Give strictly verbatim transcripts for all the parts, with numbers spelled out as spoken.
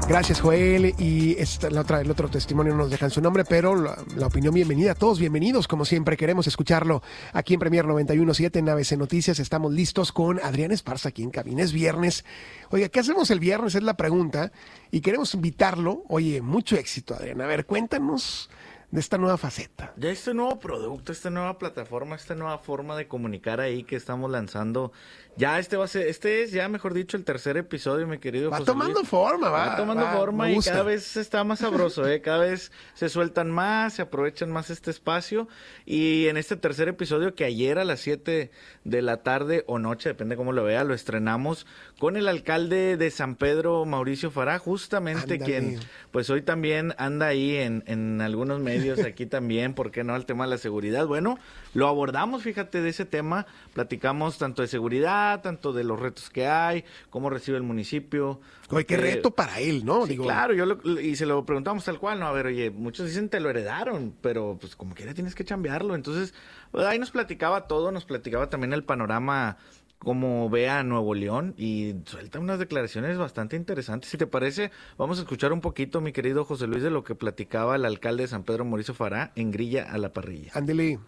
Gracias, Joel. Y esta, la otra, el otro testimonio no nos dejan su nombre, pero la, la opinión bienvenida. Todos bienvenidos, como siempre. Queremos escucharlo aquí en Premier noventa y uno punto siete en A B C Noticias. Estamos listos con Adrián Esparza aquí en cabina. Es viernes. Oiga, ¿qué hacemos el viernes? Es la pregunta. Y queremos invitarlo. Oye, mucho éxito, Adrián. A ver, cuéntanos de esta nueva faceta. Ya este nuevo producto, esta nueva plataforma, esta nueva forma de comunicar ahí que estamos lanzando. Ya este va a ser, este es ya mejor dicho el tercer episodio, mi querido Va José tomando Luis. forma, va. Va tomando va, forma y cada vez está más sabroso, ¿eh? Cada vez se sueltan más, se aprovechan más este espacio. Y en este tercer episodio, que ayer a las siete de la tarde o noche, depende cómo lo vea, lo estrenamos con el alcalde de San Pedro, Mauricio Farah, justamente. Ándale. Quien pues hoy también anda ahí en, en algunos medios, aquí también, ¿por qué no? El tema de la seguridad. Bueno, lo abordamos, fíjate, de ese tema, platicamos tanto de seguridad, tanto de los retos que hay, cómo recibe el municipio. Oye, qué reto para él, ¿no? Sí, Digo, claro, yo lo, y se lo preguntamos tal cual, ¿no? A ver, oye, muchos dicen te lo heredaron, pero pues como quiera tienes que chambearlo. Entonces, pues, ahí nos platicaba todo, nos platicaba también el panorama, como ve a Nuevo León, y suelta unas declaraciones bastante interesantes. Si te parece, vamos a escuchar un poquito, mi querido José Luis, de lo que platicaba el alcalde de San Pedro, Mauricio Farah, en Grilla a la Parrilla. Ándele.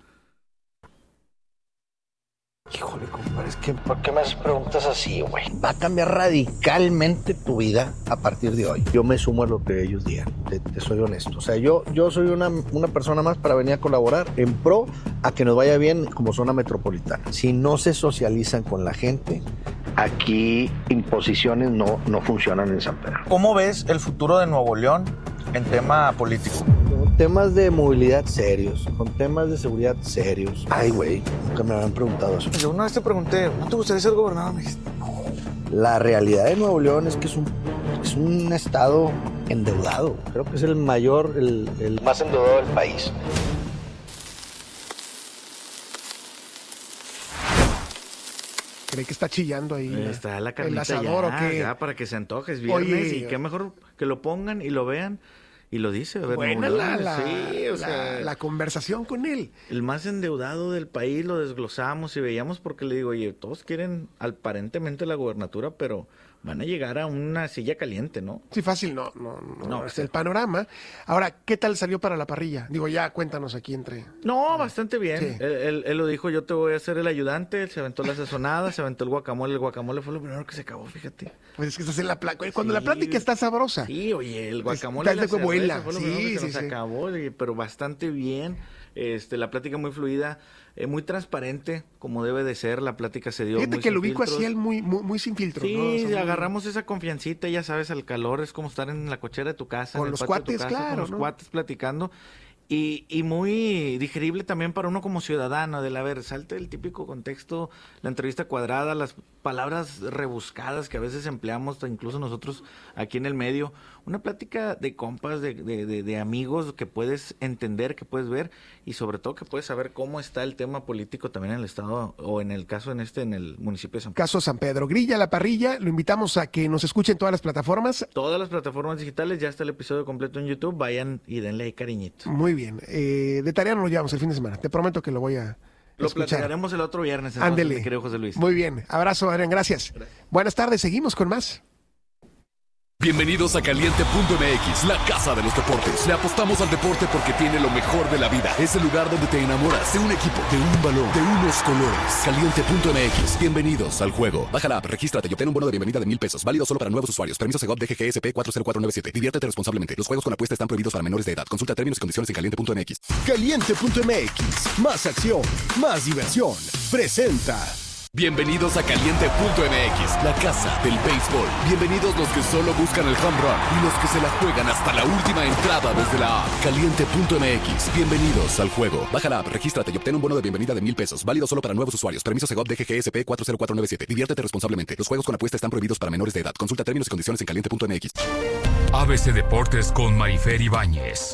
Híjole, compadre, es que ¿por qué me haces preguntas así, güey? Va a cambiar radicalmente tu vida a partir de hoy. Yo me sumo a lo que ellos digan, te, te soy honesto. O sea, yo, yo soy una, una persona más para venir a colaborar en pro a que nos vaya bien como zona metropolitana. Si no se socializan con la gente, aquí imposiciones no, no funcionan en San Pedro. ¿Cómo ves el futuro de Nuevo León en tema político? Con temas de movilidad serios, con temas de seguridad serios. Ay, güey, nunca me habían preguntado eso. Yo una vez te pregunté, ¿no te gustaría ser gobernador? Me dijiste, no. La realidad de Nuevo León es que es un, es un estado endeudado. Creo que es el mayor, el, el más endeudado del país. ¿Cree que está chillando ahí? Está la carnita el asador, ya, ¿o qué? ya, para que se antoje, es viernes. Oye, y qué mejor que lo pongan y lo vean y lo dice. A ver, buena no, la, la, sí, o la, sea, la conversación con él. El más endeudado del país, lo desglosamos y veíamos, porque le digo, oye, todos quieren aparentemente la gobernatura, pero van a llegar a una silla caliente, ¿no? Sí, fácil, no, no, no, no es el panorama. Ahora, ¿qué tal salió para la parrilla? Digo, ya cuéntanos aquí entre... No, bastante bien. Sí. Él, él, él lo dijo, yo te voy a hacer el ayudante, él se aventó la sazonada, se aventó el guacamole, el guacamole fue lo primero que se acabó, fíjate. Pues es que estás en la plática, cuando sí. La plática está sabrosa. Sí, oye, el guacamole está la cerveza fue lo sí, primero que se sí, nos sí. acabó, oye, pero bastante bien. Este, la plática muy fluida, eh, muy transparente, como debe de ser. La plática se dio Fíjate muy que sin lo ubico filtros. así, él muy, muy, muy sin filtros. Sí, ¿no? O sea, agarramos muy... esa confiancita, ya sabes, al calor, es como estar en la cochera de tu casa, con en el los patio cuates, de tu casa, claro, con los ¿no? cuates platicando. Y, y muy digerible también para uno como ciudadano, del, a ver, salte el típico contexto, la entrevista cuadrada, las palabras rebuscadas que a veces empleamos, incluso nosotros aquí en el medio. Una plática de compas, de, de, de, de amigos que puedes entender, que puedes ver, y sobre todo que puedes saber cómo está el tema político también en el estado, o en el caso en este, en el municipio de San Pedro. Caso San Pedro. Grilla a la Parrilla, lo invitamos a que nos escuchen todas las plataformas. Todas las plataformas digitales, ya está el episodio completo en YouTube, vayan y denle ahí cariñito. Muy bien. Eh, de tarea nos lo llevamos el fin de semana. Te prometo que lo voy a Lo escuchar. platicaremos el otro viernes, entonces, Ándele. mi querido José Luis. Muy bien. Abrazo, Adrián. Gracias. Gracias. Buenas tardes. Seguimos con más. Bienvenidos a Caliente punto M X, la casa de los deportes. Le apostamos al deporte porque tiene lo mejor de la vida. Es el lugar donde te enamoras de un equipo, de un balón, de unos colores. Caliente punto M X, bienvenidos al juego. Baja la app, regístrate y obtén un bono de bienvenida de mil pesos. Válido solo para nuevos usuarios. Permiso Segov D G G S P cuatro cero cuatro nueve siete. Diviértete responsablemente. Los juegos con apuesta están prohibidos para menores de edad. Consulta términos y condiciones en Caliente punto M X. Caliente punto M X, más acción, más diversión. Presenta... Bienvenidos a Caliente punto M X, la casa del béisbol. Bienvenidos los que solo buscan el home run y los que se la juegan hasta la última entrada desde la app. Caliente punto M X, bienvenidos al juego. Baja la app, regístrate y obtén un bono de bienvenida de mil pesos. Válido solo para nuevos usuarios. Permiso Segov D G G S P cuatro cero cuatro nueve siete. Diviértete responsablemente. Los juegos con apuesta están prohibidos para menores de edad. Consulta términos y condiciones en Caliente punto M X. A B C Deportes con Marifer Ibáñez.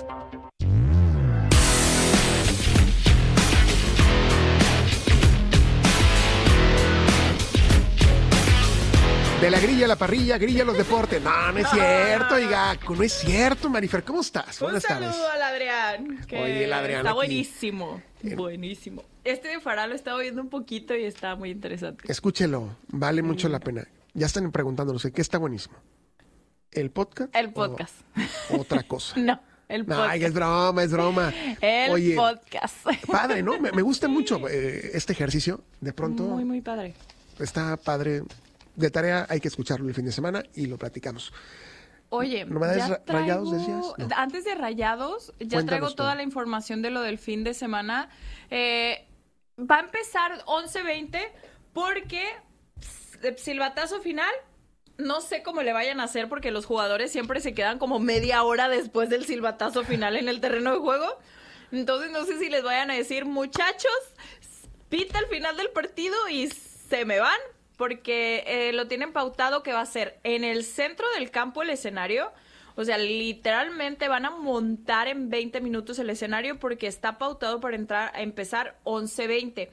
De la grilla a la parrilla, grilla a los deportes. No, no es cierto, oiga, no es cierto, Marifer. ¿Cómo estás? Un Buenas saludo tardes. al Adrián, que Oye, el Adrián está aquí. buenísimo, buenísimo. Este de Farah lo estaba viendo un poquito y está muy interesante. Escúchelo, vale mucho la pena. Ya están preguntándonos, ¿qué está buenísimo? ¿El podcast? El podcast. O otra cosa. No, el podcast. Ay, es broma, es broma. El Oye, podcast. Padre, ¿no? Me, me gusta mucho eh, este ejercicio. De pronto Muy, muy padre. está padre. De tarea hay que escucharlo el fin de semana y lo platicamos. Oye, ¿novedades ya ra- traigo- rayados decías? No. Antes de rayados, ya Cuéntanos traigo toda todo. la información de lo del fin de semana. Eh, va a empezar once veinte porque s- silbatazo final. No sé cómo le vayan a hacer porque los jugadores siempre se quedan como media hora después del silbatazo final en el terreno de juego. Entonces no sé si les vayan a decir, muchachos, pita el final del partido y se me van. Porque eh, lo tienen pautado que va a ser en el centro del campo el escenario. O sea, literalmente van a montar en veinte minutos el escenario porque está pautado para entrar a empezar once veinte.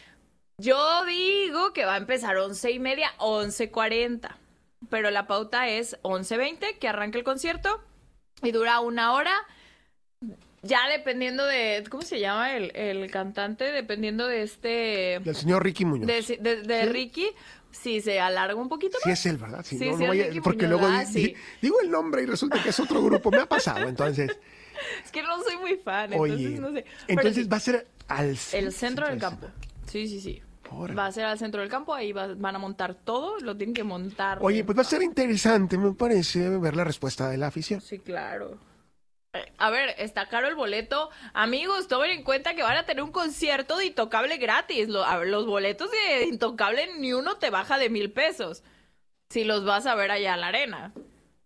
Yo digo que va a empezar once y media, once cuarenta. Pero la pauta es once veinte, que arranca el concierto y dura una hora. Ya dependiendo de... ¿Cómo se llama el, el cantante? Dependiendo de este... Del señor Ricky Muñoz. De, de, de ¿Sí? Ricky, si se alarga un poquito Sí más. es él, ¿verdad? Sí, no, sí no es vaya- Ricky porque Muñoz, luego ah, di- sí. di- digo el nombre y resulta que es otro grupo. Me ha pasado, entonces. Es que no soy muy fan, entonces Oye, no sé. Pero entonces sí, va a ser al el centro del del campo. Sí, sí, sí. Órale. Va a ser al centro del campo, ahí va- van a montar todo, lo tienen que montar. Oye, pues va a ser interesante, me parece, ver la respuesta de la afición. Sí, claro. Eh, A ver, está caro el boleto. Amigos, tomen en cuenta que van a tener un concierto de Intocable gratis. Lo- a ver, los boletos de Intocable ni uno te baja de mil pesos. Si los vas a ver allá a la arena.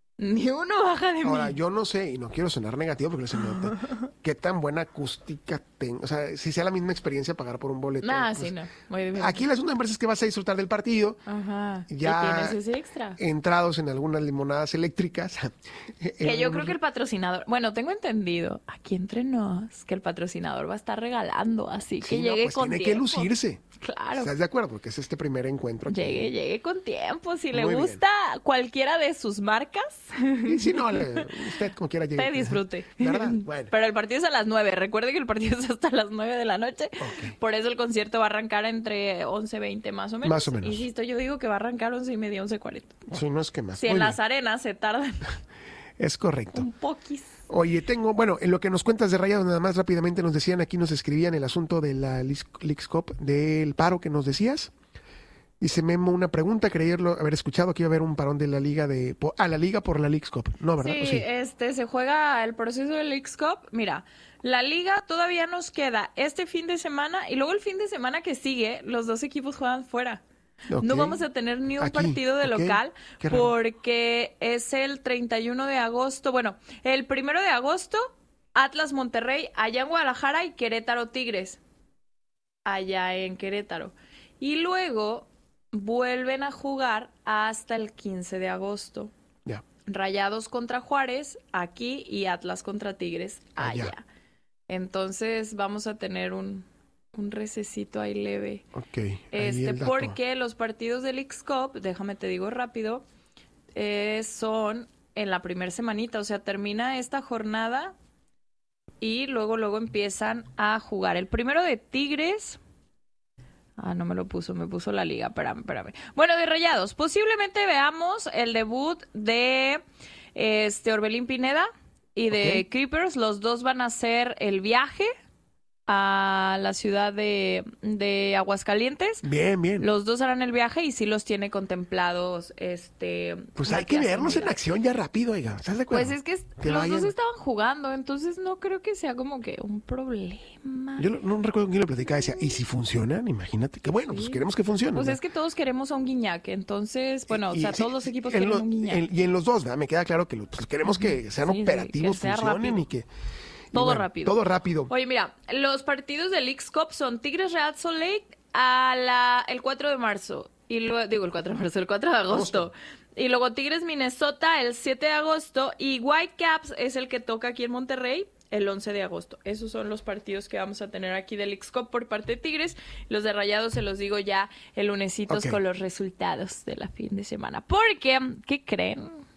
Ni uno baja de Ahora, mil. yo no sé, y no quiero sonar negativo porque no se nota, qué tan buena acústica tengo. O sea, si sea la misma experiencia pagar por un boleto. Nah, pues, sí, no. Muy bien. Aquí el asunto me parece es que vas a disfrutar del partido, Ajá. ya- Y tienes ese extra. entrados en algunas limonadas eléctricas. Que yo creo que el patrocinador, bueno, tengo entendido, aquí entre nos, que el patrocinador va a estar regalando, así que Sí, no, llegue pues con tiene tiempo. que lucirse. Claro. ¿Estás de acuerdo? Porque es este primer encuentro. aquí. Llegue, llegue con tiempo. Si le Muy bien. gusta cualquiera de sus marcas, Y si no, le- usted como quiera llegue. te disfrute. ¿Verdad? Bueno. Pero el partido es a las nueve. Recuerde que el partido es hasta las nueve de la noche. Ok. Por eso el concierto va a arrancar entre once veinte más o menos. Más o menos. Insisto, yo digo que va a arrancar once y media, once cuarenta. Sí, no es que más. Si Muy en bien. las arenas se tardan Es correcto. un poquis. Oye, tengo, bueno, en lo que nos cuentas de Rayados, nada más rápidamente nos decían, aquí nos escribían el asunto de la Leagues Cup, del paro que nos decías. Dice Memo una pregunta, creerlo, haber escuchado que iba a haber un parón de la liga de, po- ah, la liga por la Leagues Cup, ¿no, verdad? Sí, ¿O sí? este, se juega el proceso del Leagues Cup. Mira, la liga todavía nos queda este fin de semana y luego el fin de semana que sigue, los dos equipos juegan fuera. Ok. No vamos a tener ni un Aquí, partido de ok. local Qué raro. porque es el treinta y uno de agosto. Bueno, el primero de agosto, Atlas Monterrey, allá en Guadalajara y Querétaro Tigres, allá en Querétaro. Y luego vuelven a jugar hasta el quince de agosto. Ya. Rayados contra Juárez aquí y Atlas contra Tigres allá. Allá. Entonces vamos a tener un, un recesito ahí leve. Ok. ahí Este, el dato. porque los partidos del Leagues Cup, déjame te digo rápido, eh, son en la primer semanita, o sea, termina esta jornada y luego luego empiezan a jugar. El primero de Tigres. Ah, no me lo puso, me puso la liga, espérame, espérame. Bueno, de Rayados, posiblemente veamos el debut de este Orbelín Pineda y de Ok. Creepers. Los dos van a hacer el viaje a la ciudad de, de Aguascalientes. Bien, bien. Los dos harán el viaje y sí los tiene contemplados. Este, Pues una hay que clase verlos en muy acción ya rápido, oiga. ¿Estás de acuerdo? Pues es que Que los vayan. dos estaban jugando, entonces no creo que sea como que un problema. Yo no, no recuerdo con quién lo platicaba, decía, ¿y si funcionan? Imagínate. Que bueno, pues Sí. queremos que funcionen. Pues ¿no? es que todos queremos a un Guiñac, entonces, bueno, o Y- sea, sí, todos los equipos en quieren lo- un Guiñac. en- y en los dos, ¿verdad? Me queda claro que lo- pues, queremos que sean Sí, sí, operativos, que sea funcionen rápido. y que... y Todo bueno, rápido. Todo rápido. Oye, mira, los partidos de Leagues Cup son Tigres Real Salt Lake a la, el cuatro de marzo. Y luego, digo el cuatro de marzo, el cuatro de agosto. Y luego Tigres Minnesota el siete de agosto. Y Whitecaps es el que toca aquí en Monterrey el once de agosto. Esos son los partidos que vamos a tener aquí de Leagues Cup por parte de Tigres. Los de Rayados se los digo ya el lunesitos Ok. con los resultados de la fin de semana. Porque, ¿qué creen?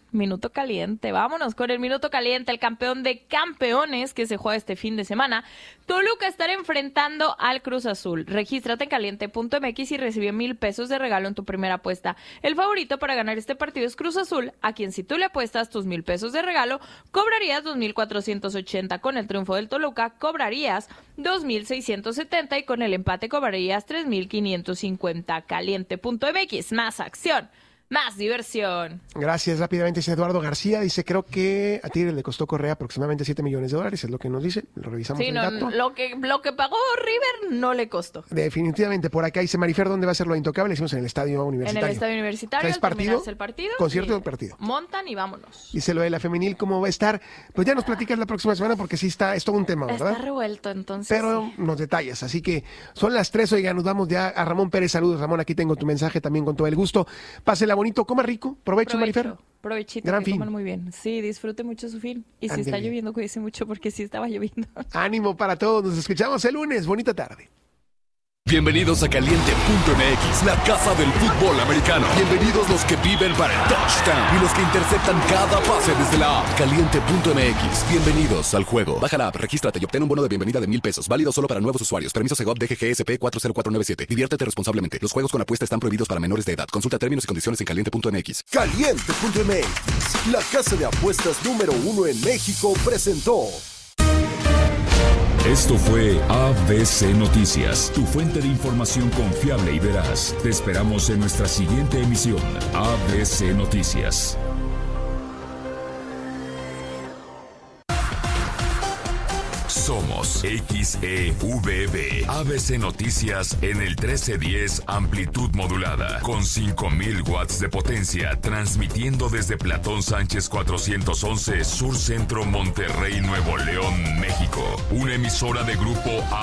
Minuto caliente. Vámonos con el minuto caliente, el campeón de campeones que se juega este fin de semana. Toluca estará enfrentando al Cruz Azul. Regístrate en caliente punto m x y recibe mil pesos de regalo en tu primera apuesta. El favorito para ganar este partido es Cruz Azul, a quien si tú le apuestas tus mil pesos de regalo, cobrarías dos mil cuatrocientos ochenta. Con el triunfo del Toluca, cobrarías dos mil seiscientos setenta y con el empate cobrarías tres mil quinientos cincuenta. caliente punto m x, más acción, más diversión. Gracias. Rápidamente dice Eduardo García, dice, creo que a Tigres le costó Correa aproximadamente siete millones de dólares, es lo que nos dice, lo revisamos Sí, el no, dato. lo que, lo que pagó River no le costó. Definitivamente, por acá dice Marifer, ¿dónde va a ser lo intocable? Hicimos en el estadio En universitario. el estadio universitario, ¿Es al partido? terminarse el partido. Concierto sí, del partido. Montan y vámonos. Dice lo de la femenil, ¿cómo va a estar? Pues ya nos platicas la próxima semana porque sí está, es todo un tema, ¿verdad? Está revuelto, entonces. Pero sí. nos detallas, así que son las tres, oiga, nos vamos ya a Ramón Pérez. Saludos, Ramón, aquí tengo tu mensaje también con todo el gusto. Pásela bonito, coma rico, provecho, Marifer. Provechito, Gran que fin. coman muy bien. Sí, disfrute mucho su fin. Y si Ándele. está lloviendo, cuídese mucho porque sí estaba lloviendo. Ánimo para todos, nos escuchamos el lunes, bonita tarde. Bienvenidos a Caliente punto m x, la casa del fútbol americano. Bienvenidos los que viven para el touchdown y los que interceptan cada pase desde la app. Caliente punto m x, bienvenidos al juego. Baja la app, regístrate y obtén un bono de bienvenida de mil pesos. Válido solo para nuevos usuarios. Permiso Segov D G G S P cuatro cero cuatro nueve siete. Diviértete responsablemente. Los juegos con apuesta están prohibidos para menores de edad. Consulta términos y condiciones en caliente punto m x. Caliente punto m x, la casa de apuestas número uno en México, presentó. Esto fue A B C Noticias, tu fuente de información confiable y veraz. Te esperamos en nuestra siguiente emisión. A B C Noticias. Somos X E V B. A B C Noticias en el trece diez amplitud modulada con cinco mil watts de potencia, transmitiendo desde Platón Sánchez cuatrocientos once Sur Centro, Monterrey, Nuevo León, México. Una emisora de grupo A.